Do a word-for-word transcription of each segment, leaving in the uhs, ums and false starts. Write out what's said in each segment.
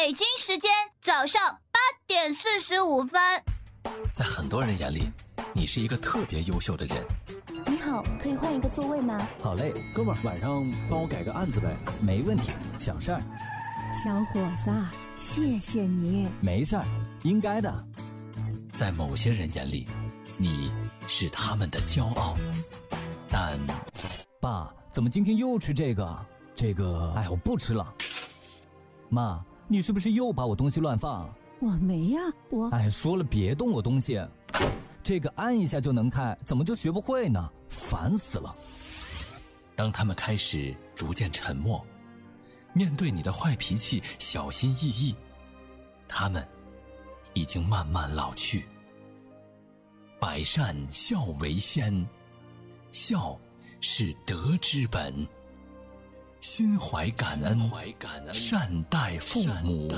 北京时间早上八点四十五分。 在很多人眼里，你是一个特别优秀的人。 你好，可以换一个座位吗？ 好嘞，哥们儿，晚上帮我改个案子呗。 没问题，小事儿。 小伙子，谢谢你。 没事儿，应该的。 在某些人眼里，你是他们的骄傲，但…… 爸，怎么今天又吃这个？这个……哎，我不吃了。妈，你是不是又把我东西乱放？ 我没呀，我…… 哎，说了别动我东西。这个按一下就能开，怎么就学不会呢？烦死了。 当他们开始逐渐沉默，面对你的坏脾气小心翼翼，他们已经慢慢老去。百善孝为先，孝是德之本，心怀感恩，善待父母。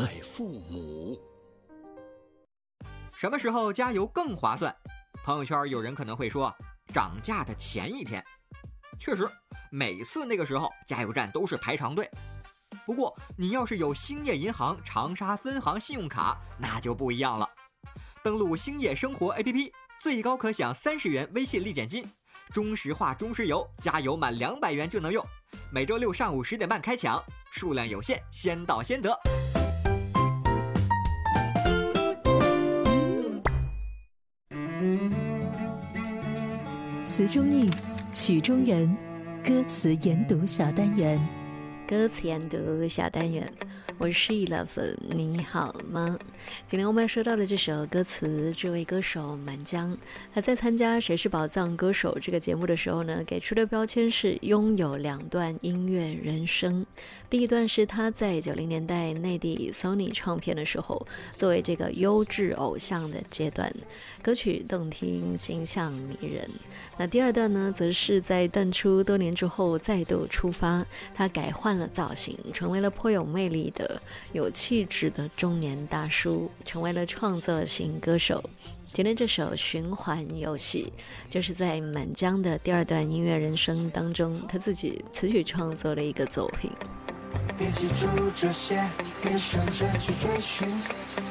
什么时候加油更划算？朋友圈有人可能会说，涨价的前一天。确实，每次那个时候加油站都是排长队。不过你要是有兴业银行长沙分行信用卡，那就不一样了。登录兴业生活 A P P， 最高可享三十元微信立减金，中石化中石油加油满两百元就能用。每周六上午十点半开抢，数量有限，先到先得。 词中意，曲中人，歌词研读小单元。 歌词研读小单元，我是易乐粉，你好吗？今天我们要说到的这首歌词，这位歌手满江，他在参加《谁是宝藏歌手》这个节目的时候呢，给出的标签是拥有两段音乐人生。第一段是他在九零年代内地 Sony 唱片的时候，作为这个优质偶像的阶段，歌曲动听，形象迷人。那第二段呢，则是在淡出多年之后再度出发，他改换了造型，成为了颇有魅力的、有气质的中年大叔，成为了创作型歌手。今天这首循环游戏，就是在满江的第二段音乐人生当中，他自己词曲创作的一个作品。 别记住这些，别选择去追寻，